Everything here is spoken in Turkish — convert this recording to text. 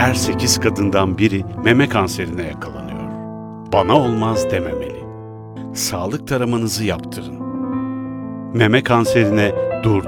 her 8 kadından biri meme kanserine yakalanıyor. Bana olmaz dememeli. Sağlık taramanızı yaptırın. Meme kanserine dur